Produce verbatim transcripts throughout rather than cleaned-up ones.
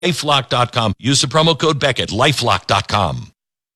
LifeLock dot com. Use the promo code Beck at LifeLock dot com.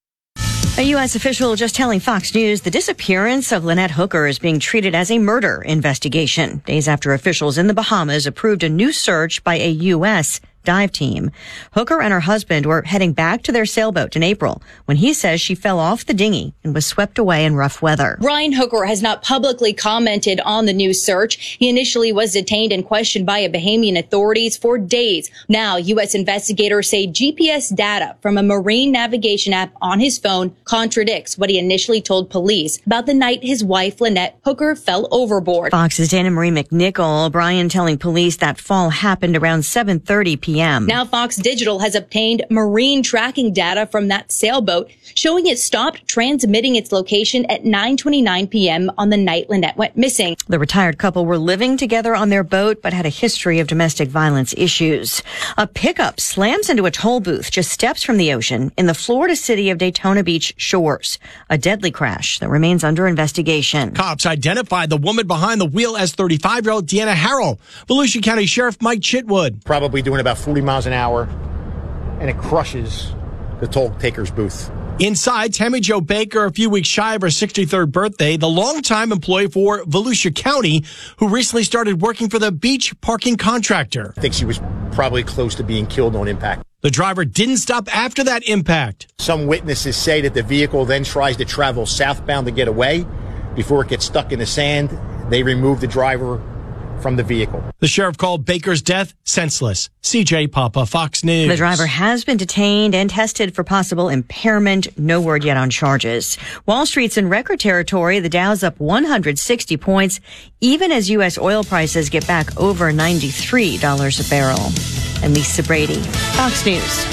A U S official just telling Fox News the disappearance of Lynette Hooker is being treated as a murder investigation, days after officials in the Bahamas approved a new search by a U S dive team. Hooker and her husband were heading back to their sailboat in April when he says she fell off the dinghy and was swept away in rough weather. Ryan Hooker has not publicly commented on the new search. He initially was detained and questioned by Bahamian authorities for days. Now, U S investigators say G P S data from a marine navigation app on his phone contradicts what he initially told police about the night his wife, Lynette Hooker, fell overboard. Fox's Dana Marie McNichol, Brian telling police that fall happened around seven thirty p.m. Now Fox Digital has obtained marine tracking data from that sailboat showing it stopped transmitting its location at nine twenty-nine p.m. on the night Lynette went missing. The retired couple were living together on their boat but had a history of domestic violence issues. A pickup slams into a toll booth just steps from the ocean in the Florida city of Daytona Beach shores. A deadly crash that remains under investigation. Cops identified the woman behind the wheel as thirty-five-year-old Deanna Harrell. Volusia County Sheriff Mike Chitwood. Probably doing about forty miles an hour, and it crushes the toll taker's booth. Inside, Tammy Jo Baker, a few weeks shy of her sixty-third birthday, the longtime employee for Volusia County, who recently started working for the beach parking contractor. I think she was probably close to being killed on impact. The driver didn't stop after that impact. Some witnesses say that the vehicle then tries to travel southbound to get away. Before it gets stuck in the sand, they remove the driver from the vehicle. The sheriff called Baker's death senseless. C J Papa, Fox News. The driver has been detained and tested for possible impairment. No word yet on charges. Wall Street's in record territory. The Dow's up one hundred sixty points, even as U S oil prices get back over ninety-three dollars a barrel. And Lisa Brady, Fox News.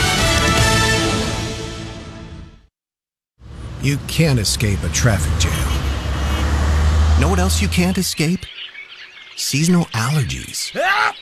You can't escape a traffic jam. Know what else you can't escape? Seasonal allergies.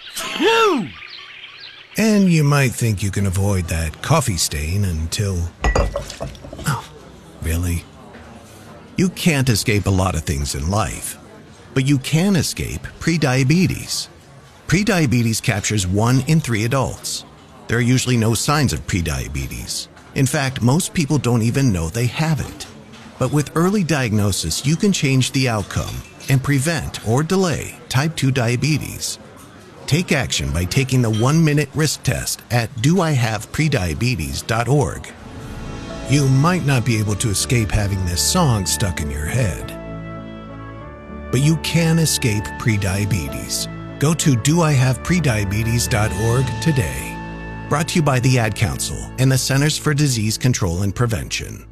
And you might think you can avoid that coffee stain until... Oh, really? You can't escape a lot of things in life, but you can escape prediabetes. Prediabetes captures one in three adults. There are usually no signs of prediabetes. In fact, most people don't even know they have it. But with early diagnosis, you can change the outcome and prevent or delay type two diabetes. Take action by taking the one-minute risk test at do I have prediabetes dot org. You might not be able to escape having this song stuck in your head, but you can escape prediabetes. Go to do I have prediabetes dot org today. Brought to you by the Ad Council and the Centers for Disease Control and Prevention.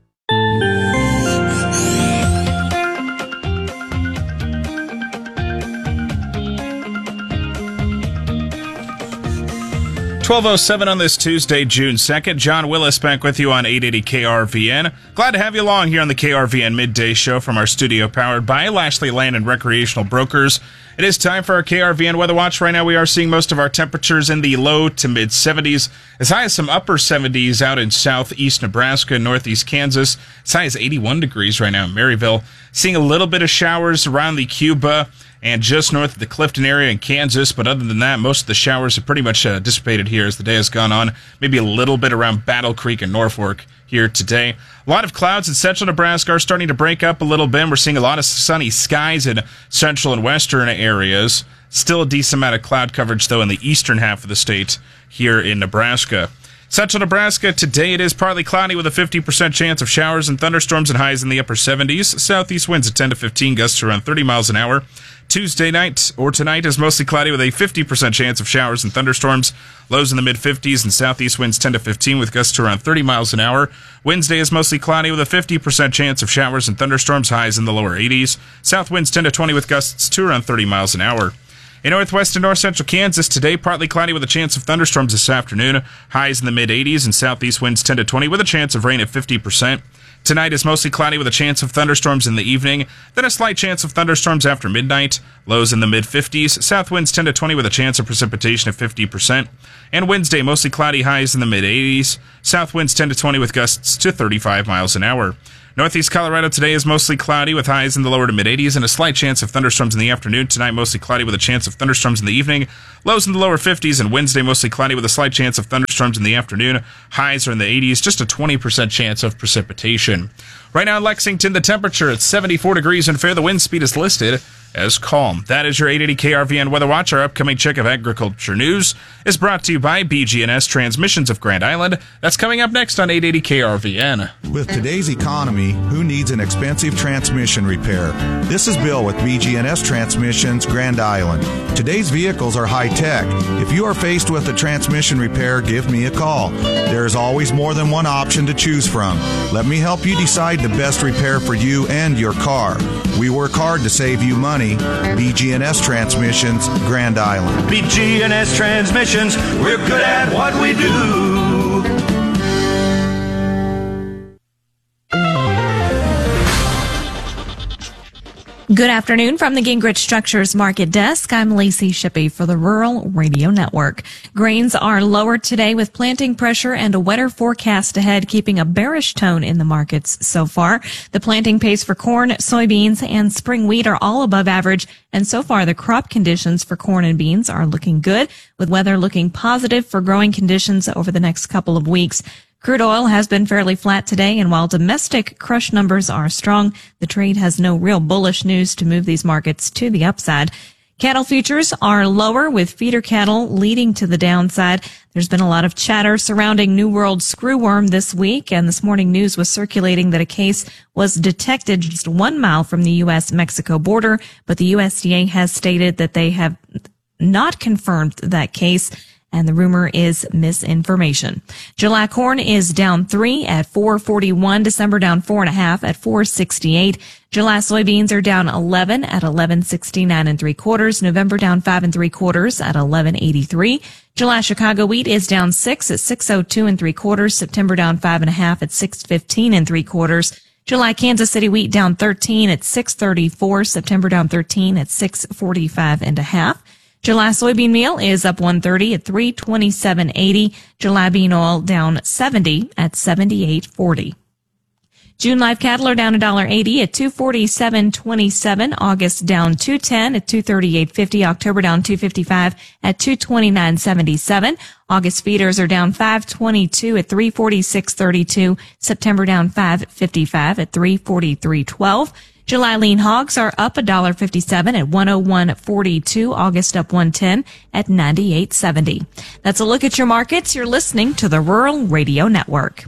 twelve oh seven on this Tuesday, June second. John Willis back with you on eight eighty K R V N. Glad to have you along here on the K R V N Midday Show from our studio powered by Lashley Land and Recreational Brokers. It is time for our K R V N Weather Watch. Right now we are seeing most of our temperatures in the low to mid seventies, as high as some upper seventies out in southeast Nebraska and northeast Kansas. As high as eighty-one degrees right now in Maryville. Seeing a little bit of showers around the Cuba and just north of the Clifton area in Kansas, but other than that, most of the showers have pretty much uh, dissipated here as the day has gone on. Maybe a little bit around Battle Creek and Norfolk here today. A lot of clouds in central Nebraska are starting to break up a little bit. We're seeing a lot of sunny skies in central and western areas. Still a decent amount of cloud coverage, though, in the eastern half of the state here in Nebraska. Central Nebraska, today it is partly cloudy with a fifty percent chance of showers and thunderstorms and highs in the upper seventies. Southeast winds at ten to fifteen, gusts around thirty miles an hour. Tuesday night or tonight is mostly cloudy with a fifty percent chance of showers and thunderstorms. Lows in the mid-fifties and southeast winds ten to fifteen with gusts around thirty miles an hour. Wednesday is mostly cloudy with a fifty percent chance of showers and thunderstorms, highs in the lower eighties. South winds ten to twenty with gusts to around thirty miles an hour. In northwest and north central Kansas today, partly cloudy with a chance of thunderstorms this afternoon. Highs in the mid-eighties and southeast winds ten to twenty with a chance of rain at fifty percent. Tonight is mostly cloudy with a chance of thunderstorms in the evening, then a slight chance of thunderstorms after midnight. Lows in the mid-fifties, south winds ten to twenty with a chance of precipitation at fifty percent. And Wednesday, mostly cloudy, highs in the mid-eighties, south winds ten to twenty with gusts to thirty-five miles an hour. Northeast Colorado today is mostly cloudy with highs in the lower to mid eighties and a slight chance of thunderstorms in the afternoon. Tonight, mostly cloudy with a chance of thunderstorms in the evening. Lows in the lower fifties, and Wednesday, mostly cloudy with a slight chance of thunderstorms in the afternoon. Highs are in the eighties, just a twenty percent chance of precipitation. Right now in Lexington, the temperature at seventy-four degrees and fair. The wind speed is listed as calm. That is your eight eighty K R V N Weather Watch. Our upcoming check of agriculture news is brought to you by B G and S Transmissions of Grand Island. That's coming up next on eight eighty K R V N. With today's economy, who needs an expensive transmission repair? This is Bill with B G and S Transmissions Grand Island. Today's vehicles are high-tech. If you are faced with a transmission repair, give me a call. There is always more than one option to choose from. Let me help you decide the best repair for you and your car. We work hard to save you money. B G and S Transmissions, Grand Island. B G and S Transmissions, we're good at what we do. Good afternoon from the Gingrich Structures Market Desk. I'm Lacey Shippey for the Rural Radio Network. Grains are lower today with planting pressure and a wetter forecast ahead, keeping a bearish tone in the markets so far. The planting pace for corn, soybeans, and spring wheat are all above average, and so far the crop conditions for corn and beans are looking good, with weather looking positive for growing conditions over the next couple of weeks. Crude oil has been fairly flat today, and while domestic crush numbers are strong, the trade has no real bullish news to move these markets to the upside. Cattle futures are lower, with feeder cattle leading to the downside. There's been a lot of chatter surrounding New World screwworm this week, and this morning news was circulating that a case was detected just one mile from the U S Mexico border, but the U S D A has stated that they have not confirmed that case, and the rumor is misinformation. July corn is down three at four forty-one. December down four and a half at four sixty-eight. July soybeans are down eleven at eleven sixty-nine and three quarters. November down five and three quarters at eleven eighty-three. July Chicago wheat is down six at six oh two and three quarters. September down five and a half at six fifteen and three quarters. July Kansas City wheat down thirteen at six thirty-four. September down thirteen at six forty-five and a half. July soybean meal is up one thirty at three twenty-seven eighty. July bean oil down seventy at seventy-eight forty. June live cattle are down one dollar eighty at two forty-seven twenty-seven. August down two ten at two thirty-eight fifty. October down two fifty-five at two twenty-nine seventy-seven. August feeders are down five twenty-two at three forty-six thirty-two. September down five fifty-five at three forty-three twelve. July lean hogs are up one dollar fifty-seven at one oh one forty-two. August up one ten at ninety-eight seventy. That's a look at your markets. You're listening to the Rural Radio Network.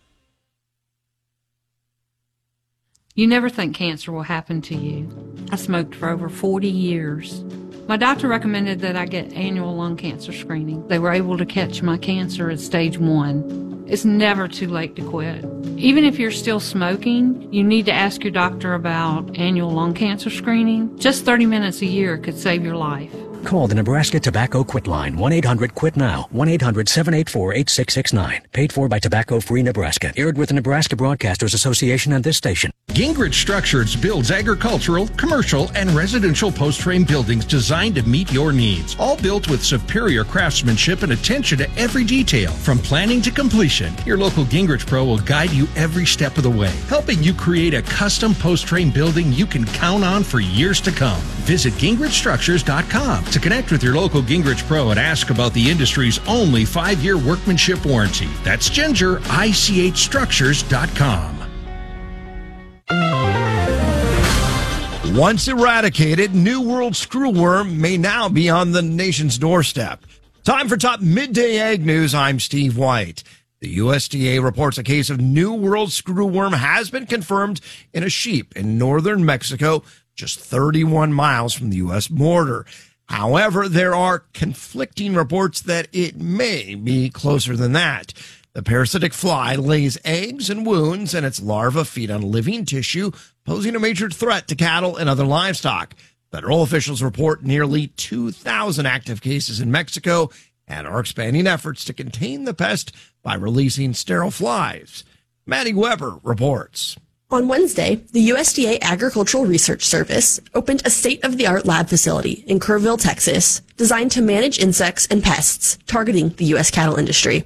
You never think cancer will happen to you. I smoked for over forty years. My doctor recommended that I get annual lung cancer screening. They were able to catch my cancer at stage one. It's never too late to quit. Even if you're still smoking, you need to ask your doctor about annual lung cancer screening. Just thirty minutes a year could save your life. Call the Nebraska Tobacco Quit Line, one eight hundred quit now, one eight hundred seven eight four eight six six nine. Paid for by Tobacco Free Nebraska. Aired with the Nebraska Broadcasters Association and this station. Gingrich Structures builds agricultural, commercial, and residential post-frame buildings designed to meet your needs. All built with superior craftsmanship and attention to every detail. From planning to completion, your local Gingrich Pro will guide you every step of the way, helping you create a custom post-frame building you can count on for years to come. Visit Gingrich Structures dot com to connect with your local Gingrich Pro and ask about the industry's only five-year workmanship warranty. That's Ginger I C H Structures dot com. Once eradicated, New World screwworm may now be on the nation's doorstep. Time for top midday ag news. I'm Steve White. The U S D A reports a case of New World screwworm has been confirmed in a sheep in northern Mexico, just thirty-one miles from the U S border. However, there are conflicting reports that it may be closer than that. The parasitic fly lays eggs in wounds, and its larvae feed on living tissue, posing a major threat to cattle and other livestock. Federal officials report nearly two thousand active cases in Mexico and are expanding efforts to contain the pest by releasing sterile flies. Maddie Weber reports. On Wednesday, the U S D A Agricultural Research Service opened a state-of-the-art lab facility in Kerrville, Texas, designed to manage insects and pests targeting the U S cattle industry.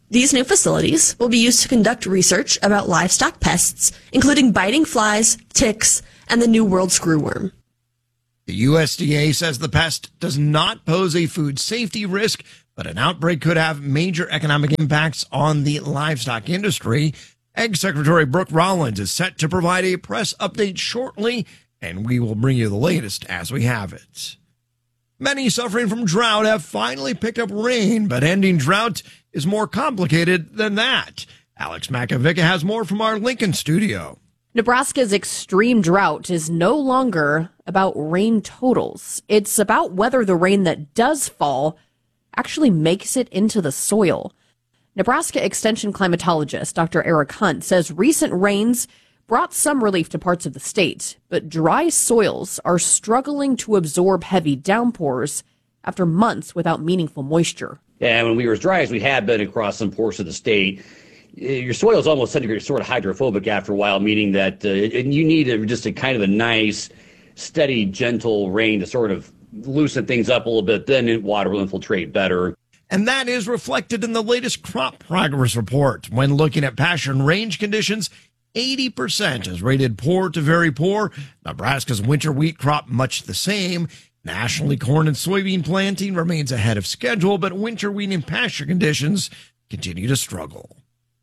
These new facilities will be used to conduct research about livestock pests, including biting flies, ticks, and the New World screwworm. The U S D A says the pest does not pose a food safety risk, but an outbreak could have major economic impacts on the livestock industry. Ag Secretary Brooke Rollins is set to provide a press update shortly, and we will bring you the latest as we have it. Many suffering from drought have finally picked up rain, but ending drought is more complicated than that. Alex Makovica has more from our Lincoln studio. Nebraska's extreme drought is no longer about rain totals. It's about whether the rain that does fall actually makes it into the soil. Nebraska Extension climatologist Doctor Eric Hunt says recent rains brought some relief to parts of the state, but dry soils are struggling to absorb heavy downpours after months without meaningful moisture. And when we were as dry as we had been across some portions of the state, your soil is almost sort of hydrophobic after a while, meaning that uh, you need a, just a kind of a nice, steady, gentle rain to sort of loosen things up a little bit. Then water will infiltrate better. And that is reflected in the latest crop progress report. When looking at pasture and range conditions, eighty percent is rated poor to very poor. Nebraska's winter wheat crop much the same. Nationally, corn and soybean planting remains ahead of schedule, but winter wheat and pasture conditions continue to struggle.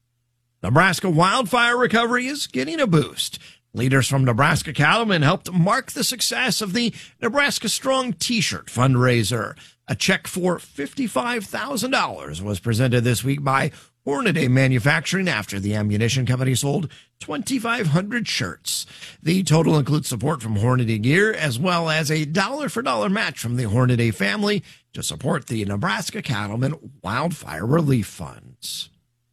Nebraska wildfire recovery is getting a boost. Leaders from Nebraska Cattlemen helped mark the success of the Nebraska Strong T-shirt fundraiser. A check for fifty-five thousand dollars was presented this week by Hornady Manufacturing after the ammunition company sold twenty-five hundred shirts. The total includes support from Hornady Gear as well as a dollar-for-dollar match from the Hornady family to support the Nebraska Cattlemen Wildfire Relief Funds.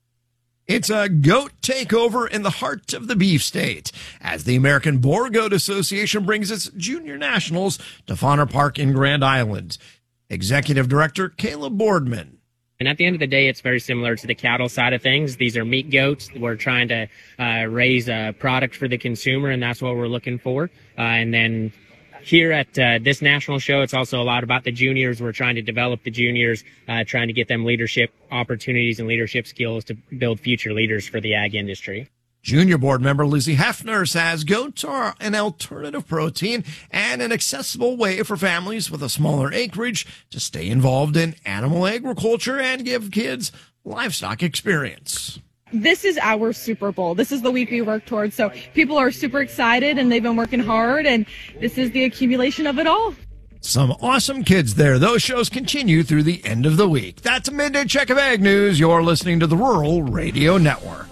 It's a goat takeover in the heart of the beef state as the American Boar Goat Association brings its junior nationals to Fauner Park in Grand Island. Executive Director Caleb Boardman. And at the end of the day, it's very similar to the cattle side of things. These are meat goats. We're trying to uh, raise a product for the consumer, and that's what we're looking for. Uh, and then here at uh, this national show, it's also a lot about the juniors. We're trying to develop the juniors, uh, trying to get them leadership opportunities and leadership skills to build future leaders for the ag industry. Junior board member Lizzie Hefner says goats are an alternative protein and an accessible way for families with a smaller acreage to stay involved in animal agriculture and give kids livestock experience. This is our Super Bowl. This is the week we work towards. So people are super excited and they've been working hard, and this is the accumulation of it all. Some awesome kids there. Those shows continue through the end of the week. That's a Midday Check of Ag News. You're listening to the Rural Radio Network.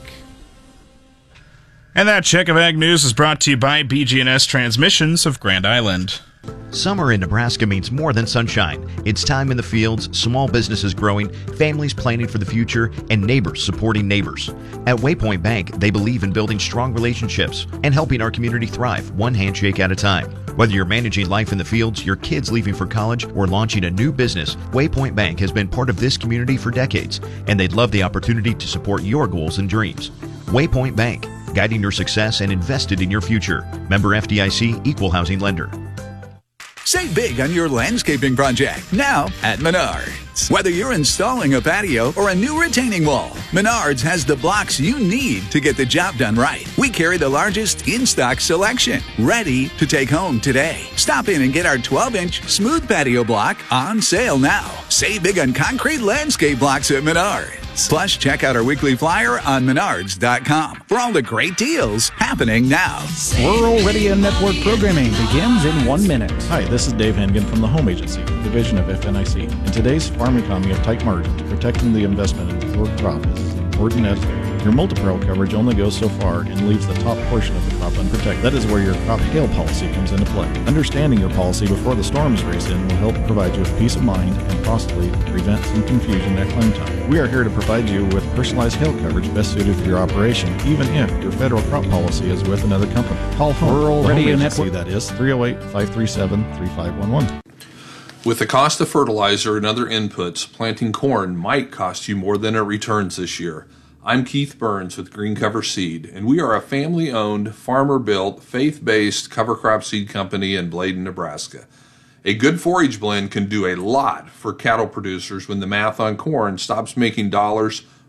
And that Check of Ag News is brought to you by B G N S Transmissions of Grand Island. Summer in Nebraska means more than sunshine. It's time in the fields, small businesses growing, families planning for the future, and neighbors supporting neighbors. At Waypoint Bank, they believe in building strong relationships and helping our community thrive one handshake at a time. Whether you're managing life in the fields, your kids leaving for college, or launching a new business, Waypoint Bank has been part of this community for decades, and they'd love the opportunity to support your goals and dreams. Waypoint Bank, guiding your success and invested in your future. Member F D I C, Equal Housing Lender. Save big on your landscaping project now at Menards. Whether you're installing a patio or a new retaining wall, Menards has the blocks you need to get the job done right. We carry the largest in-stock selection, ready to take home today. Stop in and get our twelve-inch smooth patio block on sale now. Save big on concrete landscape blocks at Menards. Plus, check out our weekly flyer on menards dot com for all the great deals happening now. Rural Radio Network programming begins in one minute. Hi, this is Dave Hengen from the Home Agency, division of F N I C. In today's farm economy of tight margins, protecting the investment in the crop is as important as your multi-peril coverage only goes so far and leaves the top portion of the crop unprotected. That is where your crop hail policy comes into play. Understanding your policy before the storms race in will help provide you with peace of mind and possibly prevent some confusion at claim time. We are here to provide you with personalized hail coverage best suited for your operation, even if your federal crop policy is with another company. Call home. Rural the Radio home agency, Network. that is three oh eight, five three seven, three five one one. With the cost of fertilizer and other inputs, planting corn might cost you more than it returns this year. I'm Keith Burns with Green Cover Seed, and we are a family-owned, farmer-built, faith-based cover crop seed company in Bladen, Nebraska. A good forage blend can do a lot for cattle producers when the math on corn stops making dollars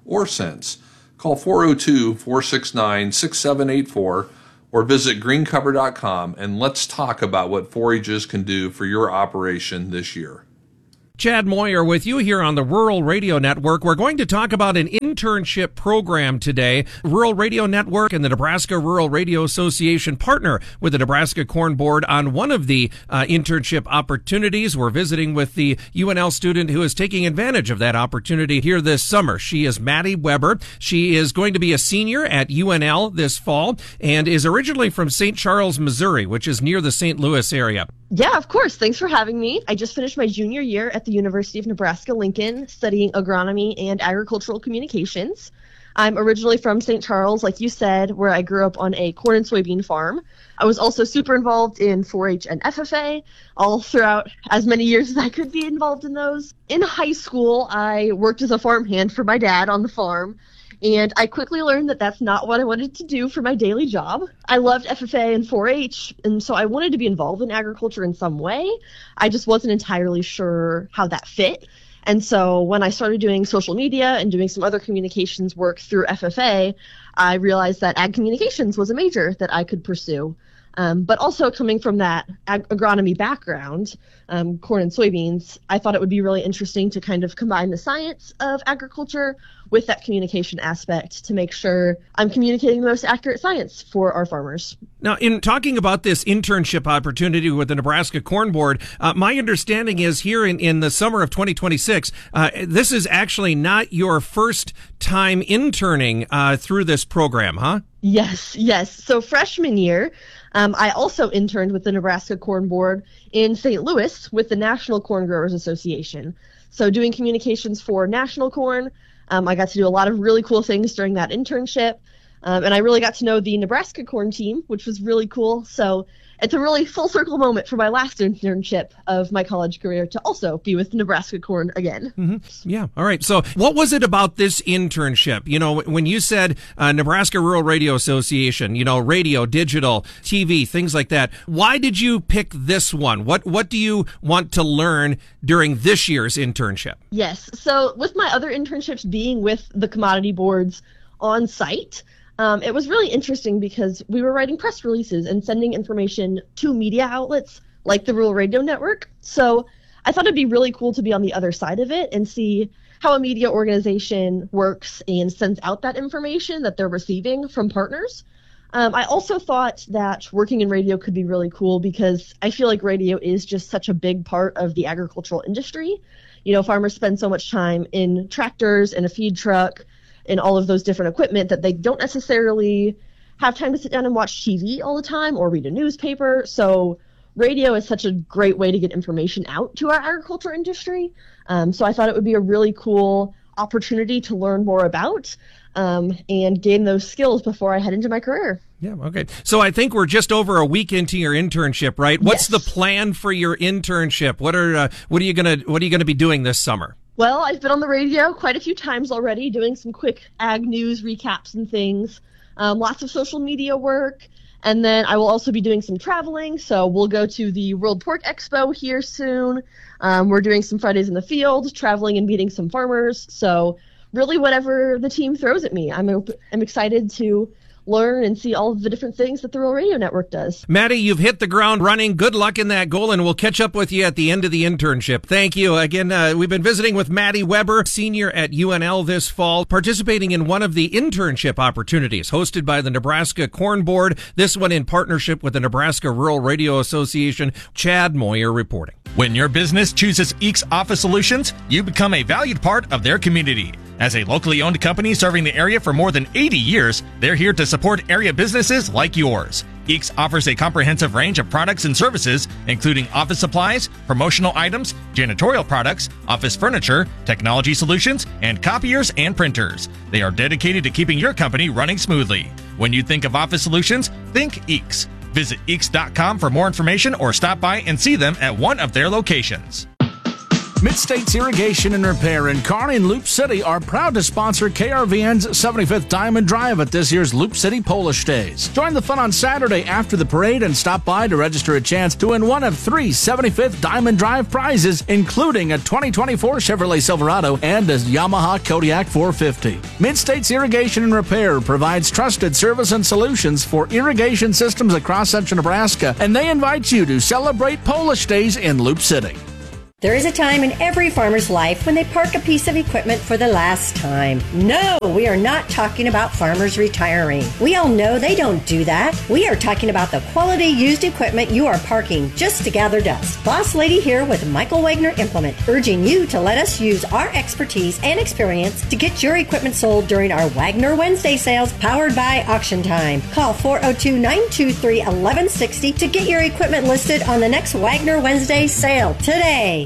or cents. Call four oh two, four six nine, six seven eight four or visit green cover dot com and let's talk about what forages can do for your operation this year. Chad Moyer with you here on the Rural Radio Network. We're going to talk about an internship program today. Rural Radio Network and the Nebraska Rural Radio Association partner with the Nebraska Corn Board on one of the uh, internship opportunities. We're visiting with the U N L student who is taking advantage of that opportunity here this summer. She is Maddie Weber. She is going to be a senior at U N L this fall and is originally from Saint Charles, Missouri, which is near the Saint Louis area. Yeah, of course. Thanks for having me. I just finished my junior year at the University of Nebraska-Lincoln studying agronomy and agricultural communications. I'm originally from Saint Charles, like you said, where I grew up on a corn and soybean farm. I was also super involved in four H and F F A all throughout as many years as I could be involved in those. In high school, I worked as a farmhand for my dad on the farm. And I quickly learned that that's not what I wanted to do for my daily job. I loved F F A and four H, and so I wanted to be involved in agriculture in some way. I just wasn't entirely sure how that fit. And so when I started doing social media and doing some other communications work through F F A, I realized that ag communications was a major that I could pursue. Um, but also coming from that ag- agronomy background, um, corn and soybeans, I thought it would be really interesting to kind of combine the science of agriculture with that communication aspect to make sure I'm communicating the most accurate science for our farmers. Now, in talking about this internship opportunity with the Nebraska Corn Board, uh, my understanding is here in, in the summer of twenty twenty-six, uh, this is actually not your first time interning uh, through this program, huh? Yes, yes. So freshman year, um, I also interned with the Nebraska Corn Board in Saint Louis with the National Corn Growers Association. So doing communications for national corn, um, I got to do a lot of really cool things during that internship. Um, and I really got to know the Nebraska corn team, which was really cool. So it's a really full circle moment for my last internship of my college career to also be with Nebraska corn again. Mm-hmm. Yeah. All right. So what was it about this internship? You know, when you said uh, Nebraska Rural Radio Association, you know, radio, digital, T V, things like that, why did you pick this one? What, what do you want to learn during this year's internship? Yes. So with my other internships being with the commodity boards on site, Um, it was really interesting because we were writing press releases and sending information to media outlets like the Rural Radio Network. So I thought it'd be really cool to be on the other side of it and see how a media organization works and sends out that information that they're receiving from partners. Um, I also thought that working in radio could be really cool because I feel like radio is just such a big part of the agricultural industry. You know, farmers spend so much time in tractors and a feed truck and all of those different equipment that they don't necessarily have time to sit down and watch T V all the time or read a newspaper. So radio is such a great way to get information out to our agriculture industry. Um, so I thought it would be a really cool opportunity to learn more about um, and gain those skills before I head into my career. Yeah, okay. So I think we're just over a week into your internship, right? What's Yes. the plan for your internship? What are uh, what are you gonna what are you gonna be doing this summer? Well, I've been on the radio quite a few times already, doing some quick ag news recaps and things, um, lots of social media work, and then I will also be doing some traveling. So we'll go to the World Pork Expo here soon. Um, we're doing some Fridays in the field, traveling and meeting some farmers. So really whatever the team throws at me, I'm, I'm excited to learn and see all of the different things that the Rural Radio Network does. Maddie, you've hit the ground running. Good luck in that goal, and we'll catch up with you at the end of the internship. Thank you. Again, uh, we've been visiting with Maddie Weber, senior at U N L this fall, participating in one of the internship opportunities hosted by the Nebraska Corn Board, this one in partnership with the Nebraska Rural Radio Association. Chad Moyer reporting. When your business chooses Eeks Office Solutions, you become a valued part of their community. As a locally owned company serving the area for more than eighty years, they're here to support area businesses like yours. Eeks offers a comprehensive range of products and services, including office supplies, promotional items, janitorial products, office furniture, technology solutions, and copiers and printers. They are dedicated to keeping your company running smoothly. When you think of office solutions, think Eeks. Visit eeks dot com for more information or stop by and see them at one of their locations. Mid-States Irrigation and Repair in Kearney and Loop City are proud to sponsor K R V N's seventy-fifth Diamond Drive at this year's Loop City Polish Days. Join the fun on Saturday after the parade and stop by to register a chance to win one of three seventy-fifth Diamond Drive prizes, including a twenty twenty-four Chevrolet Silverado and a Yamaha Kodiak four fifty. Mid-States Irrigation and Repair provides trusted service and solutions for irrigation systems across central Nebraska, and they invite you to celebrate Polish Days in Loop City. There is a time in every farmer's life when they park a piece of equipment for the last time. No, we are not talking about farmers retiring. We all know they don't do that. We are talking about the quality used equipment you are parking just to gather dust. Boss Lady here with Michael Wagner Implement, urging you to let us use our expertise and experience to get your equipment sold during our Wagner Wednesday sales powered by Auction Time. Call four oh two, nine two three, one one six oh to get your equipment listed on the next Wagner Wednesday sale today.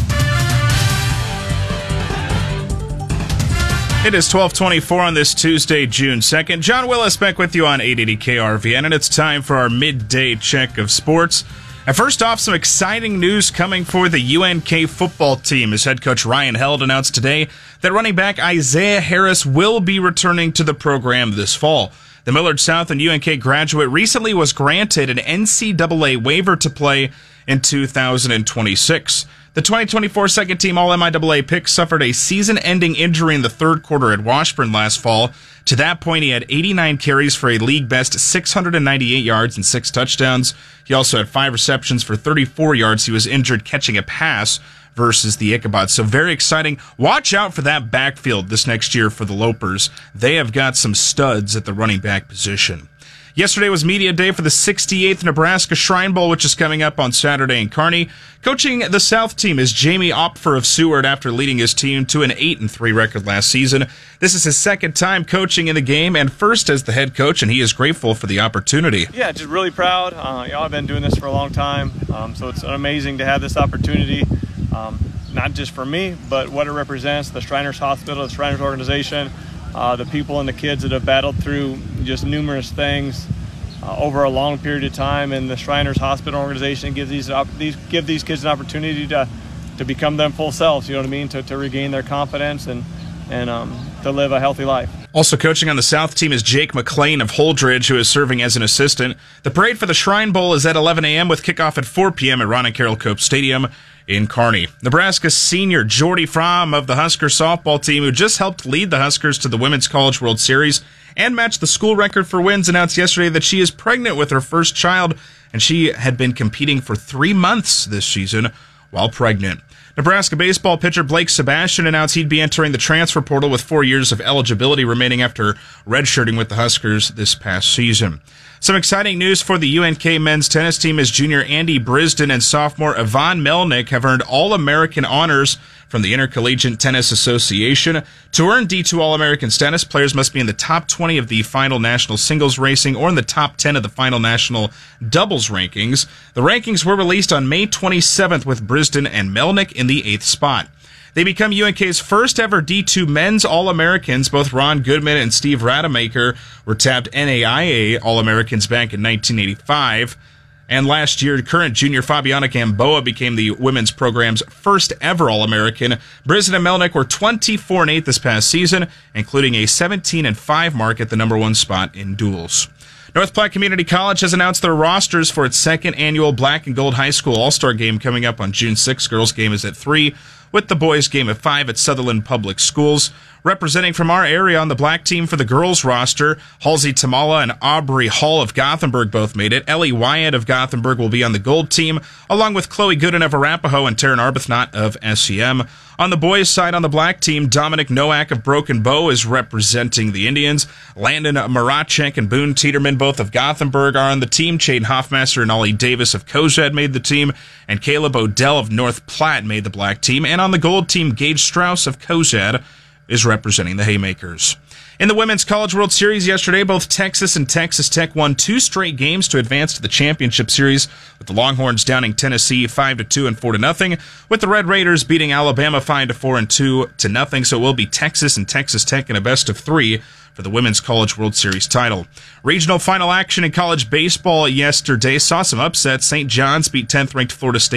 It is twelve twenty-four on this Tuesday, June second. John Willis back with you on eight eighty K R V N, and it's time for our midday check of sports. And first off, some exciting news coming for the U N K football team as head coach Ryan Held announced today that running back Isaiah Harris will be returning to the program this fall. The Millard South and U N K graduate recently was granted an N C double A waiver to play in two thousand twenty-six. The twenty twenty-four second team All-M I A A pick suffered a season-ending injury in the third quarter at Washburn last fall. To that point, he had eighty-nine carries for a league-best six hundred ninety-eight yards and six touchdowns. He also had five receptions for thirty-four yards. He was injured catching a pass versus the Ichabod. So very exciting. Watch out for that backfield this next year for the Lopers. They have got some studs at the running back position. Yesterday was media day for the sixty-eighth Nebraska Shrine Bowl, which is coming up on Saturday in Kearney. Coaching the South team is Jamie Opfer of Seward after leading his team to an eight and three record last season. This is his second time coaching in the game and first as the head coach, and he is grateful for the opportunity. Yeah, just really proud. Uh, you know, I've been doing this for a long time, um, so it's amazing to have this opportunity, um, not just for me, but what it represents, the Shriners Hospital, the Shriners organization, Uh, the people and the kids that have battled through just numerous things uh, over a long period of time, and the Shriners Hospital organization gives these, op- these give these kids an opportunity to to become them full selves. You know what I mean? To to regain their confidence and and um, to live a healthy life. Also coaching on the South team is Jake McLean of Holdridge, who is serving as an assistant. The parade for the Shrine Bowl is at eleven a.m. with kickoff at four p.m. at Ron and Carroll Cope Stadium in Kearney. Nebraska's senior Jordy Fromm of the Husker softball team, who just helped lead the Huskers to the Women's College World Series and matched the school record for wins, announced yesterday that she is pregnant with her first child, and she had been competing for three months this season while pregnant. Nebraska baseball pitcher Blake Sebastian announced he'd be entering the transfer portal with four years of eligibility remaining after redshirting with the Huskers this past season. Some exciting news for the U N K men's tennis team as junior Andy Brisden and sophomore Yvonne Melnick have earned All-American honors from the Intercollegiate Tennis Association. To earn D two All-American status, players must be in the top twenty of the final national singles racing or in the top ten of the final national doubles rankings. The rankings were released on May twenty-seventh with Brisden and Melnick in the eighth spot. They become U N K's first ever D two men's All-Americans. Both Ron Goodman and Steve Rademacher were tabbed N A I A All-Americans back in nineteen eighty-five. And last year, current junior Fabiana Gamboa became the women's program's first ever All-American. Brisden and Melnick were twenty-four and eight this past season, including a seventeen and five mark at the number one spot in duels. North Platte Community College has announced their rosters for its second annual Black and Gold High School All-Star Game coming up on June sixth. Girls game is at three, with the boys game at five at Sutherland Public Schools. Representing from our area on the black team for the girls roster, Halsey Tamala and Aubrey Hall of Gothenburg both made it. Ellie Wyatt of Gothenburg will be on the gold team, along with Chloe Gooden of Arapahoe and Taryn Arbuthnot of S E M. On the boys' side on the black team, Dominic Nowak of Broken Bow is representing the Indians. Landon Marachek and Boone Teeterman, both of Gothenburg, are on the team. Chaden Hoffmaster and Ollie Davis of Cozad made the team, and Caleb Odell of North Platte made the black team. And on the gold team, Gage Strauss of Cozad is representing the Haymakers. In the Women's College World Series yesterday, both Texas and Texas Tech won two straight games to advance to the championship series, with the Longhorns downing Tennessee five to two and four to nothing, with the Red Raiders beating Alabama five to four and two to nothing. So it will be Texas and Texas Tech in a best of three for the Women's College World Series title. Regional final action in college baseball yesterday saw some upsets. Saint John's beat tenth ranked Florida State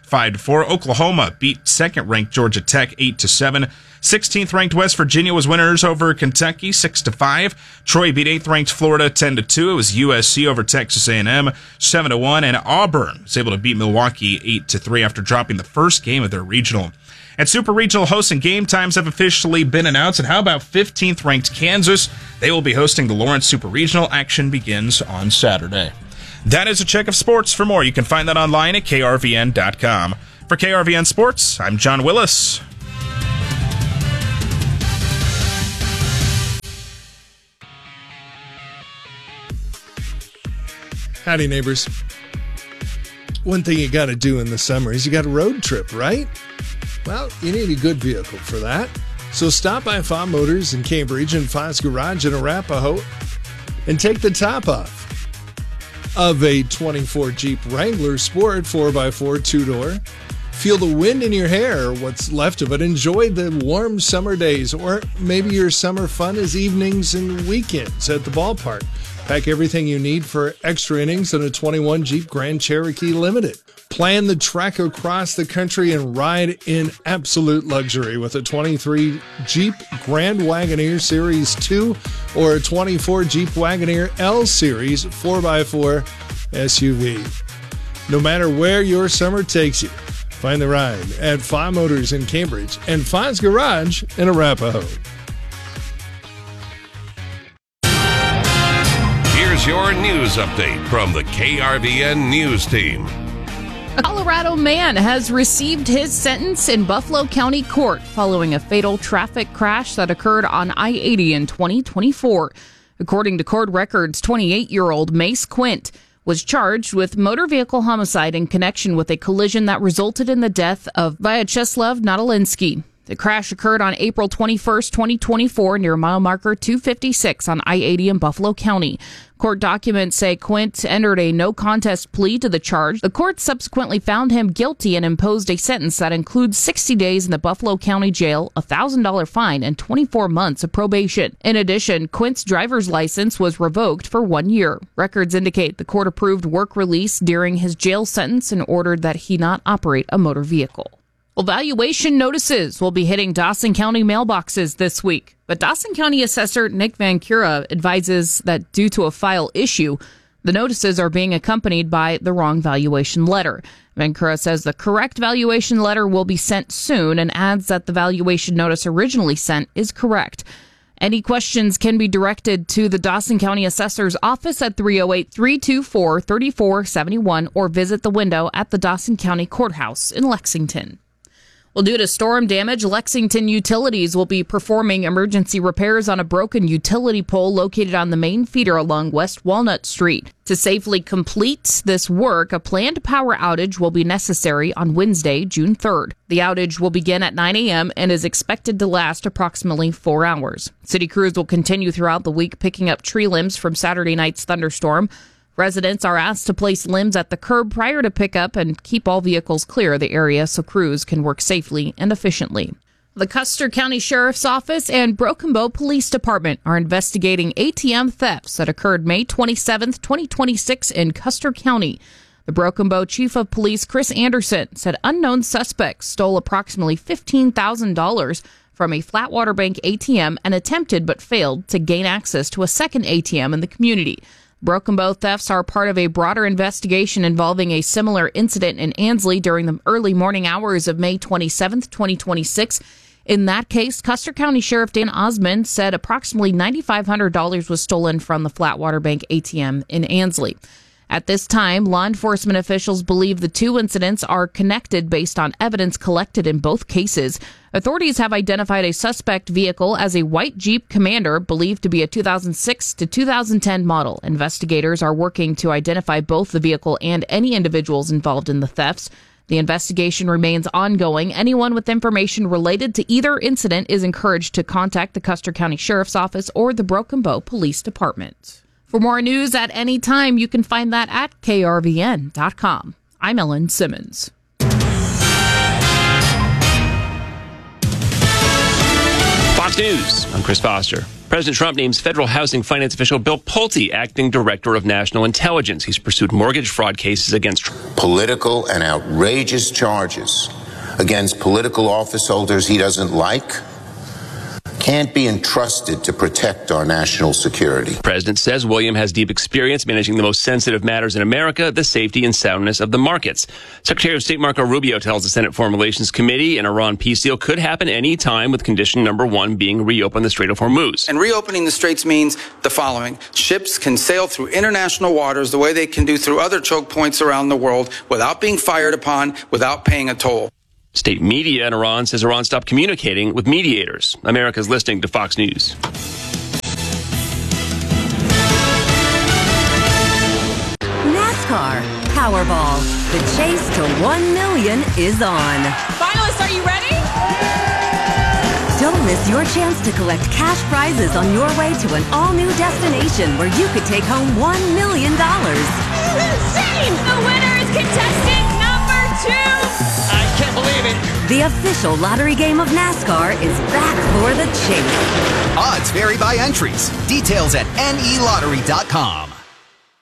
five to four. Oklahoma beat second-ranked Georgia Tech eight to seven. sixteenth-ranked West Virginia was winners over Kentucky six to five. Troy beat eighth-ranked Florida ten to two. It was U S C over Texas A and M seven to one, and Auburn was able to beat Milwaukee eight to three after dropping the first game of their regional. And Super Regional hosts and game times have officially been announced. And how about fifteenth-ranked Kansas? They will be hosting the Lawrence Super Regional. Action begins on Saturday. That is a check of sports. For more, you can find that online at K R V N dot com. For K R V N Sports, I'm John Willis. Howdy, neighbors. One thing you got to do in the summer is you got a road trip, right? Well, you need a good vehicle for that. So stop by F A Motors in Cambridge and Foz Garage in Arapahoe and take the top off of a twenty-four Jeep Wrangler Sport four by four two-door. Feel the wind in your hair, or what's left of it. Enjoy the warm summer days, or maybe your summer fun is evenings and weekends at the ballpark. Pack everything you need for extra innings in a twenty-one Jeep Grand Cherokee Limited. Plan the trek across the country and ride in absolute luxury with a twenty-three Jeep Grand Wagoneer Series two or a twenty-four Jeep Wagoneer L Series four by four S U V. No matter where your summer takes you, find the ride at F A Motors in Cambridge and Foz Garage in Arapahoe. Here's your news update from the K R V N News Team. A Colorado man has received his sentence in Buffalo County Court following a fatal traffic crash that occurred on I eighty in twenty twenty-four. According to court records, twenty-eight-year-old Mace Quint was charged with motor vehicle homicide in connection with a collision that resulted in the death of Vyacheslav Nadolinsky. The crash occurred on April twenty-first, twenty twenty-four, near mile marker two fifty-six on I eighty in Buffalo County. Court documents say Quint entered a no-contest plea to the charge. The court subsequently found him guilty and imposed a sentence that includes sixty days in the Buffalo County Jail, a one thousand dollars fine, and twenty-four months of probation. In addition, Quint's driver's license was revoked for one year. Records indicate the court approved work release during his jail sentence and ordered that he not operate a motor vehicle. Well, valuation notices will be hitting Dawson County mailboxes this week. But Dawson County Assessor Nick Van Cura advises that due to a file issue, the notices are being accompanied by the wrong valuation letter. Van Cura says the correct valuation letter will be sent soon and adds that the valuation notice originally sent is correct. Any questions can be directed to the Dawson County Assessor's office at three oh eight, three two four, three four seven one or visit the window at the Dawson County Courthouse in Lexington. Well, due to storm damage, Lexington Utilities will be performing emergency repairs on a broken utility pole located on the main feeder along West Walnut Street. To safely complete this work, a planned power outage will be necessary on Wednesday, June third. The outage will begin at nine a.m. and is expected to last approximately four hours. City crews will continue throughout the week picking up tree limbs from Saturday night's thunderstorm. Residents are asked to place limbs at the curb prior to pickup and keep all vehicles clear of the area so crews can work safely and efficiently. The Custer County Sheriff's Office and Broken Bow Police Department are investigating A T M thefts that occurred May twenty-seventh, twenty twenty-six in Custer County. The Broken Bow Chief of Police Chris Anderson said unknown suspects stole approximately fifteen thousand dollars from a Flatwater Bank A T M and attempted but failed to gain access to a second A T M in the community. Broken Bow thefts are part of a broader investigation involving a similar incident in Ansley during the early morning hours of May twenty-seventh, twenty twenty-six. In that case, Custer County Sheriff Dan Osmond said approximately nine thousand five hundred dollars was stolen from the Flatwater Bank A T M in Ansley. At this time, law enforcement officials believe the two incidents are connected based on evidence collected in both cases. Authorities have identified a suspect vehicle as a white Jeep Commander believed to be a two thousand six to two thousand ten model. Investigators are working to identify both the vehicle and any individuals involved in the thefts. The investigation remains ongoing. Anyone with information related to either incident is encouraged to contact the Custer County Sheriff's Office or the Broken Bow Police Department. For more news at any time, you can find that at K R V N dot com. I'm Ellen Simmons. Fox News, I'm Chris Foster. President Trump names federal housing finance official Bill Pulte acting director of national intelligence. He's pursued mortgage fraud cases against Trump. Political and outrageous charges against political office holders he doesn't like can't be entrusted to protect our national security. The president says William has deep experience managing the most sensitive matters in America, the safety and soundness of the markets. Secretary of State Marco Rubio tells the Senate Foreign Relations Committee an Iran peace deal could happen any time, with condition number one being reopen the Strait of Hormuz. And reopening the straits means the following. Ships can sail through international waters the way they can do through other choke points around the world without being fired upon, without paying a toll. State media in Iran says Iran stopped communicating with mediators. America's listening to Fox News. NASCAR Powerball. The chase to one million is on. Finalists, are you ready? Don't miss your chance to collect cash prizes on your way to an all-new destination where you could take home one million dollars. Insane! The winner is contestant number two! I can't believe it. The official lottery game of NASCAR is back for the chase. Odds vary by entries. Details at N E lottery dot com.